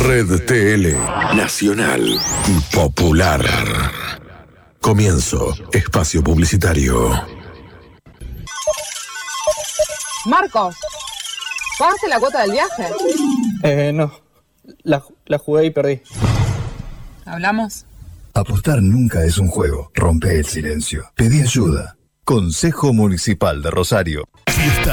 Red TL, Nacional y Popular. Comienzo, espacio publicitario. Marcos, ¿pagaste la cuota del viaje? No. La jugué y perdí. ¿Hablamos? Apostar nunca es un juego. Rompe el silencio. Pedí ayuda. Consejo Municipal de Rosario.